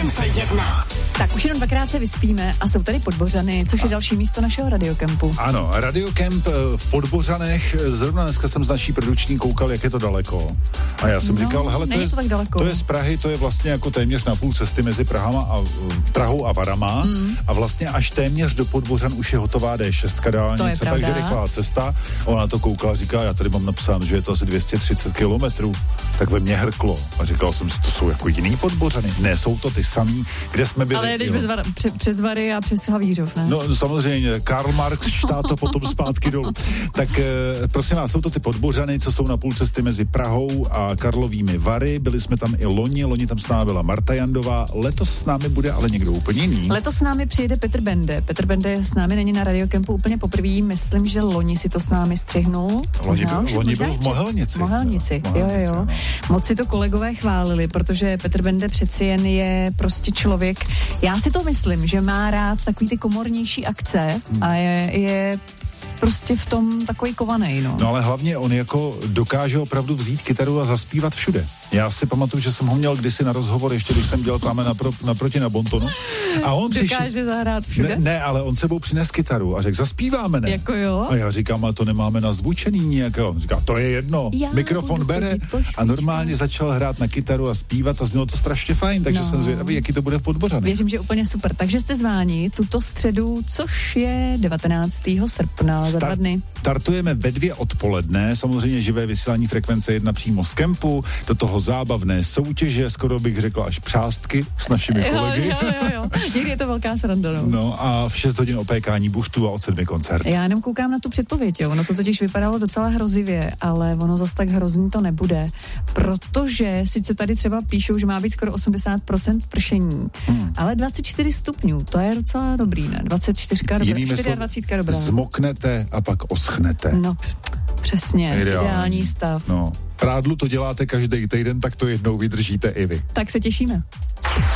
Frekvence 1. Tak už jenom dvakrát se vyspíme a jsou tady Podbořany, což je další místo našeho radiokempu. Ano, radiokemp v Podbořanech. Zrovna dneska jsem z naší produční koukal, jak je to daleko. A já jsem říkal, hele, to je z Prahy, to je vlastně jako téměř na půl cesty mezi Prahou a Varama. A vlastně až téměř do Podbořan už je hotová D6 dálnice, takže rychlá cesta. Ona to koukala, říká, já tady mám napsáno, že je to asi 230 kilometrů. Tak ve mě hrklo. A říkal jsem si, to jsou jako jiný Podbořany. Ne, jsou to ty samý, kde jsme byli. Ale jedeš přes Vary a přes Havířov, ne? No samozřejmě, Karl Marx štá to potom zpátky dolů. Tak prosím vás, jsou to ty Podbořany, co jsou na půl cesty mezi Prahou a Karlovými Vary. Byli jsme tam i loni tam s námi byla Marta Jandová. Letos s námi bude ale někdo úplně jiný. Letos s námi přijede Petr Bende. Petr Bende s námi není na radiokempu úplně poprvé. Myslím, že loni si to s námi střihnul. Loni byl v Mohelnici. Jo. No. Moc si to kolegové chválili, protože Petr Bende přeci jen je prostě člověk. Já si to myslím, že má rád takový ty komornější akce a je prostě v tom takový kovanej, no. No ale hlavně on jako dokáže opravdu vzít kytaru a zaspívat všude. Já si pamatuju, že jsem ho měl kdysi na rozhovor, ještě když jsem dělal tam naproti na Bontonu. A on dokáže zahrát všude? Ne, ale on sebou přines kytaru a řekl, zaspíváme, ne? Jako jo? A já říkám, ale to nemáme nazvučený nějak. On říká, to je jedno. Mikrofon bere a normálně začal hrát na kytaru a zpívat a znělo to strašně fajn, takže jsem zvědavý, jaký to bude v Podbořanech. Věřím, že úplně super. Takže jste zváni tuto středu, což je 19. srpna. Za 2 dny. Startujeme ve 2 odpoledne, samozřejmě živé vysílání Frekvence 1 přímo z kempu, do toho zábavné soutěže, skoro bych řekl až přástky s našimi kolegy. Jo. Někdy je to velká sranda, no. No a v 6 hodin opékání buřtů a od 7 koncert. Já jenom koukám na tu předpověď, jo. Ono to totiž vypadalo docela hrozivě, ale ono zas tak hrozný to nebude, protože sice tady třeba píšou, že má být skoro 80% pršení, ale 24 stupňů, to je docela dobrý, ne? 24 24 dobrá. Zmoknete a pak oschnete. No, přesně, ideální stav. No, prádlu to děláte každý týden, tak to jednou vydržíte i vy. Tak se těšíme.